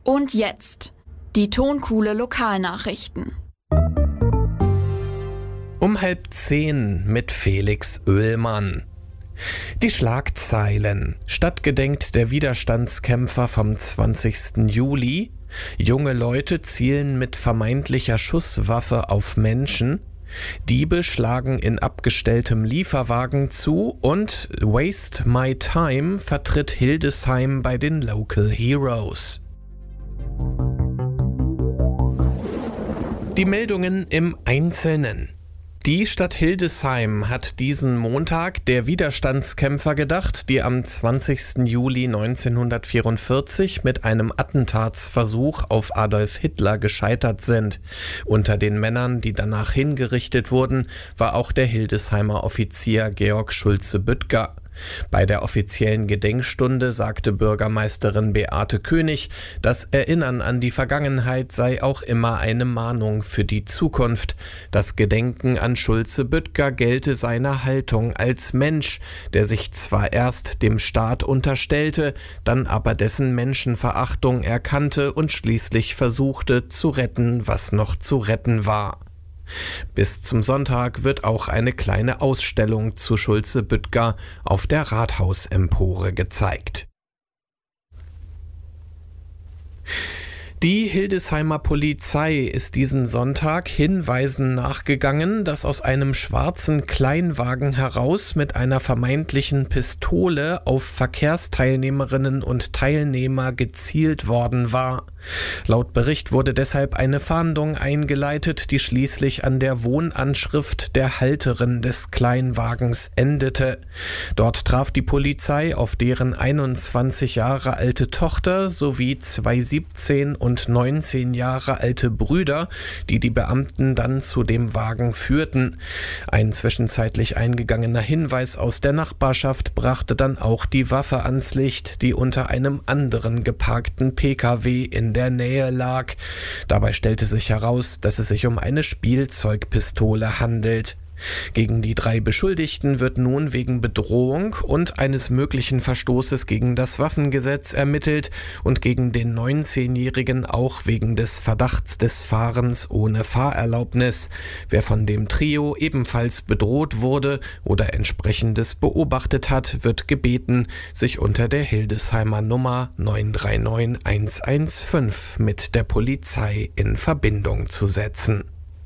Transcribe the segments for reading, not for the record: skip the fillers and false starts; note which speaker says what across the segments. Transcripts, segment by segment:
Speaker 1: Und jetzt die Tonkuhle Lokalnachrichten.
Speaker 2: Um 9:30 mit Felix Oehlmann. Die Schlagzeilen. Stadtgedenkt der Widerstandskämpfer vom 20. Juli. Junge Leute zielen mit vermeintlicher Schusswaffe auf Menschen. Diebe schlagen in abgestelltem Lieferwagen zu und Waste My Time vertritt Hildesheim bei den Local Heroes. Die Meldungen im Einzelnen. Die Stadt Hildesheim hat diesen Montag der Widerstandskämpfer gedacht, die am 20. Juli 1944 mit einem Attentatsversuch auf Adolf Hitler gescheitert sind. Unter den Männern, die danach hingerichtet wurden, war auch der Hildesheimer Offizier Georg Schulze-Büttger. Bei der offiziellen Gedenkstunde sagte Bürgermeisterin Beate König, das Erinnern an die Vergangenheit sei auch immer eine Mahnung für die Zukunft. Das Gedenken an Schulze-Büttger gelte seiner Haltung als Mensch, der sich zwar erst dem Staat unterstellte, dann aber dessen Menschenverachtung erkannte und schließlich versuchte zu retten, was noch zu retten war. Bis zum Sonntag wird auch eine kleine Ausstellung zu Schulze-Büttger auf der Rathausempore gezeigt. Die Hildesheimer Polizei ist diesen Sonntag Hinweisen nachgegangen, dass aus einem schwarzen Kleinwagen heraus mit einer vermeintlichen Pistole auf Verkehrsteilnehmerinnen und Teilnehmer gezielt worden war. Laut Bericht wurde deshalb eine Fahndung eingeleitet, die schließlich an der Wohnanschrift der Halterin des Kleinwagens endete. Dort traf die Polizei auf deren 21 Jahre alte Tochter sowie zwei 17 und 19 Jahre alte Brüder, die die Beamten dann zu dem Wagen führten. Ein zwischenzeitlich eingegangener Hinweis aus der Nachbarschaft brachte dann auch die Waffe ans Licht, die unter einem anderen geparkten Pkw in der Nähe lag. Dabei stellte sich heraus, dass es sich um eine Spielzeugpistole handelt. Gegen die 3 Beschuldigten wird nun wegen Bedrohung und eines möglichen Verstoßes gegen das Waffengesetz ermittelt und gegen den 19-Jährigen auch wegen des Verdachts des Fahrens ohne Fahrerlaubnis. Wer von dem Trio ebenfalls bedroht wurde oder Entsprechendes beobachtet hat, wird gebeten, sich unter der Hildesheimer Nummer 939 115 mit der Polizei in Verbindung zu setzen.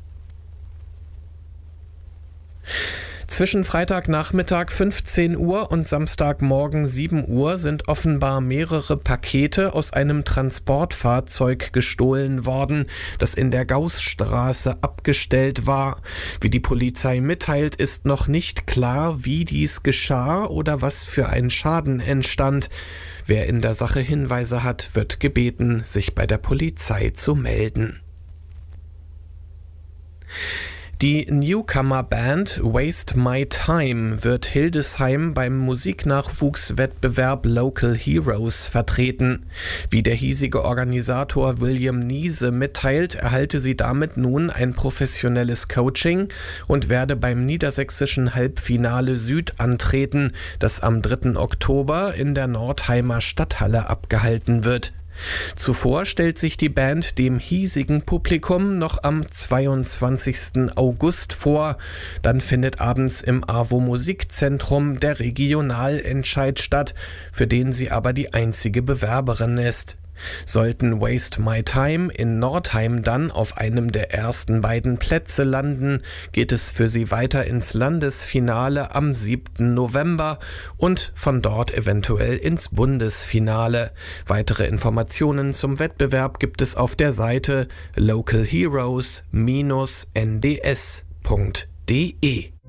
Speaker 2: Zwischen Freitagnachmittag 15 Uhr und Samstagmorgen 7 Uhr sind offenbar mehrere Pakete aus einem Transportfahrzeug gestohlen worden, das in der Gaußstraße abgestellt war. Wie die Polizei mitteilt, ist noch nicht klar, wie dies geschah oder was für ein Schaden entstand. Wer in der Sache Hinweise hat, wird gebeten, sich bei der Polizei zu melden. Die Newcomer-Band Waste My Time wird Hildesheim beim Musiknachwuchswettbewerb Local Heroes vertreten. Wie der hiesige Organisator William Niese mitteilt, erhalte sie damit nun ein professionelles Coaching und werde beim niedersächsischen Halbfinale Süd antreten, das am 3. Oktober in der Nordheimer Stadthalle abgehalten wird. Zuvor stellt sich die Band dem hiesigen Publikum noch am 22. August vor. Dann findet abends im AWO Musikzentrum der Regionalentscheid statt, für den sie aber die einzige Bewerberin ist. Sollten Waste My Time in Nordheim dann auf einem der ersten beiden Plätze landen, geht es für sie weiter ins Landesfinale am 7. November und von dort eventuell ins Bundesfinale. Weitere Informationen zum Wettbewerb gibt es auf der Seite localheroes-nds.de.